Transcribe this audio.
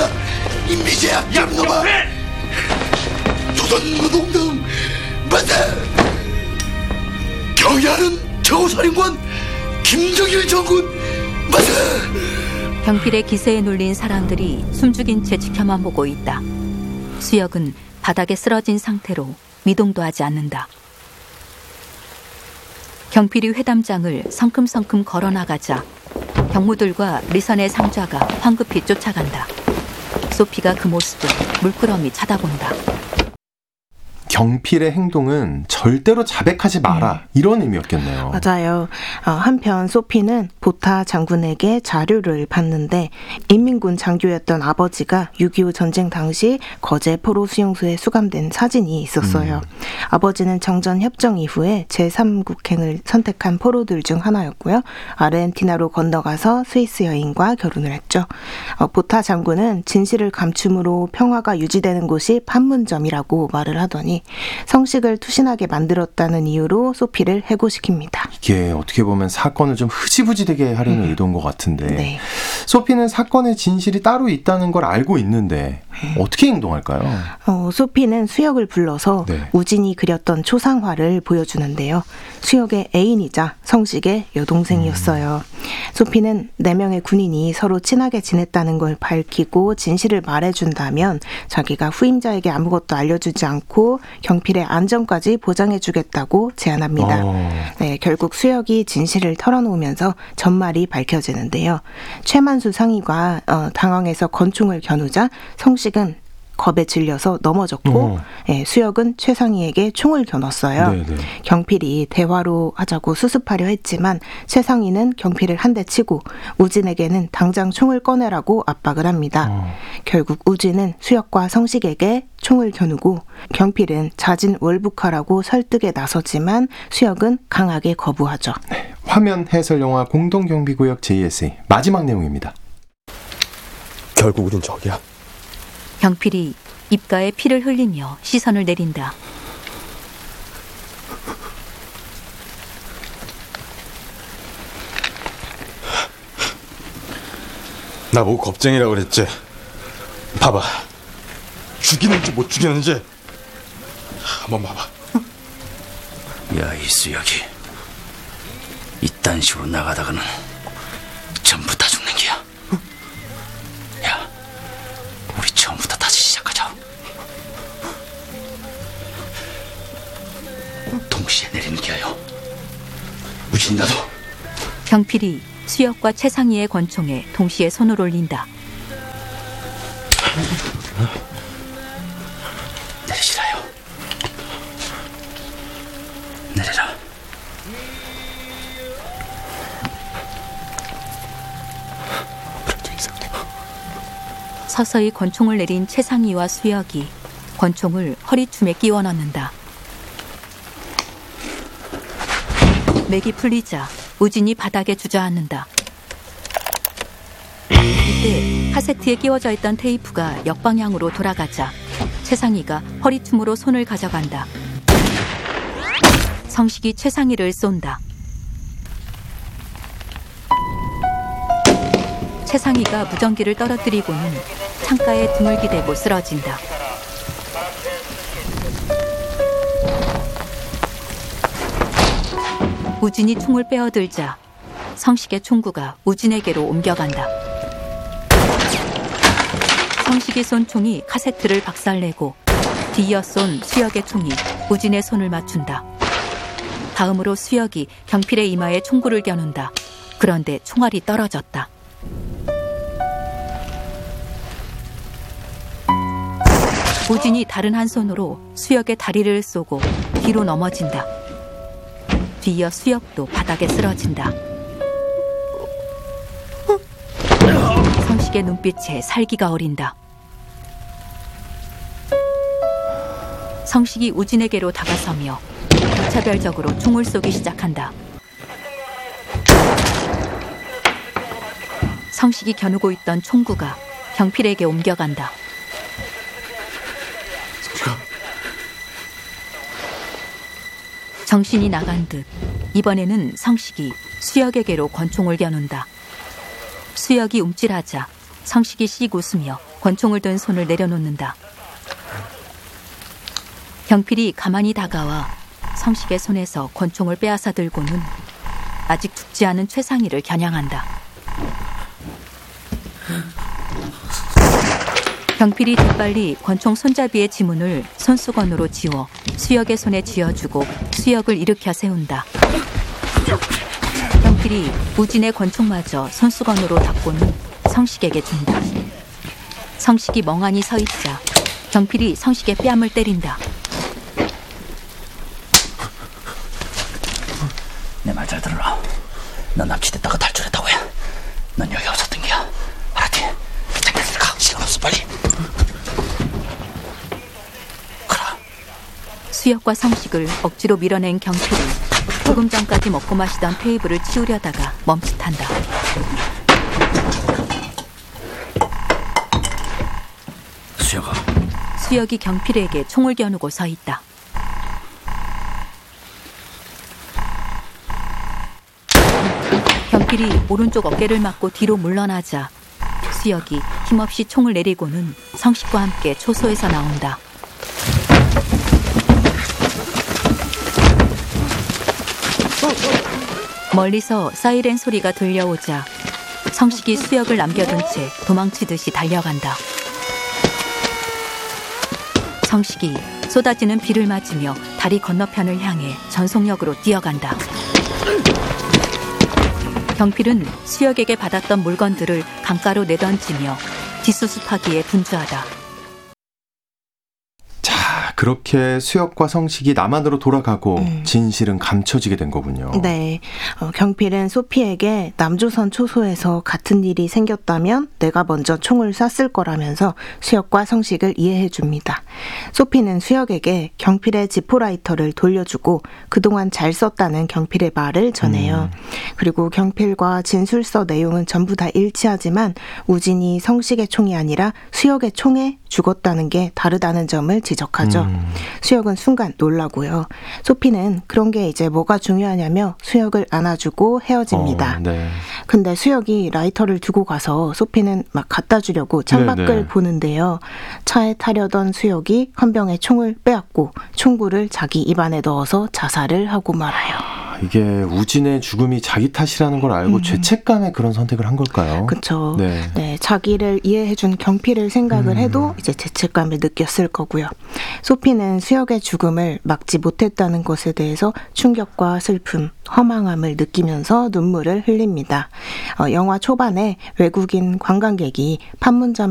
놈이다. 인비제 악한 놈아. 조선노동당 만세. 경야는 저우사령관 김정일 장군 만세. 경필의 기세에 눌린 사람들이 숨죽인 채 지켜만 보고 있다. 수혁은 바닥에 쓰러진 상태로 미동도 하지 않는다. 경필이 회담장을 성큼성큼 걸어나가자 경무들과 리선의 상좌가 황급히 쫓아간다. 소피가 그 모습을 물끄러미 쳐다본다. 경필의 행동은 절대로 자백하지 마라, 이런 의미였겠네요. 맞아요. 한편 소피는 보타 장군에게 자료를 받는데 인민군 장교였던 아버지가 6.25 전쟁 당시 거제 포로 수용소에 수감된 사진이 있었어요. 아버지는 정전 협정 이후에 제3국행을 선택한 포로들 중 하나였고요. 아르헨티나로 건너가서 스위스 여인과 결혼을 했죠. 보타 장군은 진실을 감춤으로 평화가 유지되는 곳이 판문점이라고 말을 하더니 성식을 투신하게 만들었다는 이유로 소피를 해고시킵니다. 이게 어떻게 보면 사건을 좀 흐지부지되게 하려는 의도인 것 같은데 네. 소피는 사건의 진실이 따로 있다는 걸 알고 있는데 어떻게 행동할까요? 소피는 수혁을 불러서 네. 우진이 그렸던 초상화를 보여주는데요. 수혁의 애인이자 성식의 여동생이었어요. 소피는 4명의 군인이 서로 친하게 지냈다는 걸 밝히고 진실을 말해준다면 자기가 후임자에게 아무것도 알려주지 않고 경필의 안전까지 보장해주겠다고 제안합니다. 네, 결국 수혁이 진실을 털어놓으면서 전말이 밝혀지는데요. 최만수 상위가 당황해서 권총을 겨누자 성식은 겁에 질려서 넘어졌고 수혁은 최상희에게 총을 겨눴어요. 네네. 경필이 대화로 하자고 수습하려 했지만 최상희는 경필을 한 대 치고 우진에게는 당장 총을 꺼내라고 압박을 합니다. 결국 우진은 수혁과 성식에게 총을 겨누고 경필은 자진 월북하라고 설득에 나서지만 수혁은 강하게 거부하죠. 네, 화면 해설 영화 공동경비구역 JSA 마지막 내용입니다. 결국 우린 저기야. 경필이 입가에 피를 흘리며 시선을 내린다. 나보고 겁쟁이라고 그랬지? 봐봐. 죽이는지 못 죽이는지 한번 봐봐. 야, 이 수혁이 이딴 식으로 나가다가는 전부 다 죽는 기야. 야, 우리 처음부터 다시 시작하자. 동시에 내리는 기야요. 우진이 나도. 경필이 수혁과 최상희의 권총에 동시에 손을 올린다. 내리시라요. 내려라. 서서히 권총을 내린 최상희와 수혁이 권총을 허리춤에 끼워 넣는다. 맥이 풀리자 우진이 바닥에 주저앉는다. 이때 카세트에 끼워져 있던 테이프가 역방향으로 돌아가자 최상희가 허리춤으로 손을 가져간다. 성식이 최상희를 쏜다. 최상희가 무전기를 떨어뜨리고는 창가에 등을 기대고 쓰러진다. 우진이 총을 빼어들자 성식의 총구가 우진에게로 옮겨간다. 성식이 쏜 총이 카세트를 박살내고 뒤이어 쏜 수혁의 총이 우진의 손을 맞춘다. 다음으로 수혁이 경필의 이마에 총구를 겨눈다. 그런데 총알이 떨어졌다. 우진이 다른 한 손으로 수혁의 다리를 쏘고 뒤로 넘어진다. 뒤이어 수혁도 바닥에 쓰러진다. 성식의 눈빛에 살기가 어린다. 성식이 우진에게로 다가서며 무차별적으로 총을 쏘기 시작한다. 성식이 겨누고 있던 총구가 경필에게 옮겨간다. 정신이 나간 듯 이번에는 성식이 수혁에게로 권총을 겨눈다. 수혁이 움찔하자 성식이 씩 웃으며 권총을 든 손을 내려놓는다. 경필이 가만히 다가와 성식의 손에서 권총을 빼앗아 들고는 아직 죽지 않은 최상희를 겨냥한다. 경필이 재빨리 권총 손잡이의 지문을 손수건으로 지워 수혁의 손에 쥐어주고 수혁을 일으켜 세운다. 경필이 우진의 권총마저 손수건으로 닦고는 성식에게 준다. 성식이 멍하니 서 있자 경필이 성식의 뺨을 때린다. 내 말 잘 들어라. 넌 납치됐다가 탈출했다고 해. 넌 여기 없었던 게야. 알았지? 잠깐 가. 시간 없어 빨리. 가라. 수혁과 성식을 억지로 밀어낸 경필이 조금 전까지 먹고 마시던 테이블을 치우려다가 멈칫한다. 수혁아. 수혁이 경필에게 총을 겨누고 서 있다. 경필이 오른쪽 어깨를 맞고 뒤로 물러나자 수혁이 힘없이 총을 내리고는 성식과 함께 초소에서 나온다. 멀리서 사이렌 소리가 들려오자 성식이 수혁을 남겨둔 채 도망치듯이 달려간다. 성식이 쏟아지는 비를 맞으며 다리 건너편을 향해 전속력으로 뛰어간다. 경필은 수혁에게 받았던 물건들을 강가로 내던지며 뒷수습하기에 분주하다. 자, 그렇게 수혁과 성식이 남한으로 돌아가고 진실은 감춰지게 된 거군요. 네. 경필은 소피에게 남조선 초소에서 같은 일이 생겼다면 내가 먼저 총을 쐈을 거라면서 수혁과 성식을 이해해 줍니다. 소피는 수혁에게 경필의 지포라이터를 돌려주고 그동안 잘 썼다는 경필의 말을 전해요. 그리고 경필과 진술서 내용은 전부 다 일치하지만 우진이 성식의 총이 아니라 수혁의 총에 죽었다는 게 다르다는 점을 지적하죠. 수혁은 순간 놀라고요. 소피는 그런 게 이제 뭐가 중요하냐며 수혁을 안아주고 헤어집니다. 네. 근데 수혁이 라이터를 두고 가서 소피는 막 갖다 주려고 창밖을 네네. 보는데요. 차에 타려던 수혁이 헌병에 총을 빼앗고 총구를 자기 입안에 넣어서 자살을 하고 말아요. 이게 우진의 죽음이 자기 탓이라는 걸 알고 죄책감에 그런 선택을 한 걸까요? 그렇죠. 네. 네, 자기를 이해해준 경필을 생각을 해도 이제 죄책감을 느꼈을 거고요. 소피는 수혁의 죽음을 막지 못했다는 것에 대해서 충격과 슬픔, 허망함을 느끼면서 눈물을 흘립니다. 영화 초반에 외국인 관광객이 판문점